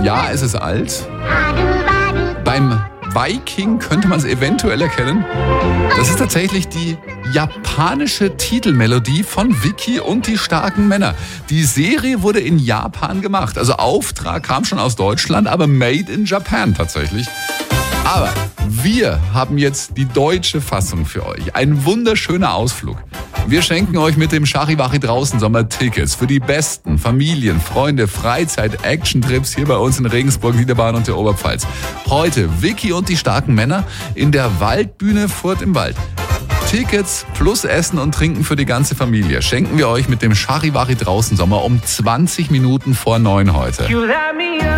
Ja, es ist alt. Beim Viking könnte man es eventuell erkennen. Das ist tatsächlich die japanische Titelmelodie von Vicky und die starken Männer. Die Serie wurde in Japan gemacht. Also Auftrag kam schon aus Deutschland, aber made in Japan tatsächlich. Aber wir haben jetzt die deutsche Fassung für euch. Ein wunderschöner Ausflug. Wir schenken euch mit dem Charivari draußen Sommer Tickets für die besten Familien, Freunde, Freizeit, Action-Trips hier bei uns in Regensburg, Niederbayern und der Oberpfalz. Heute Vicky und die starken Männer in der Waldbühne Furt im Wald. Tickets plus Essen und Trinken für die ganze Familie schenken wir euch mit dem Charivari draußen Sommer um 20 Minuten vor 9 heute.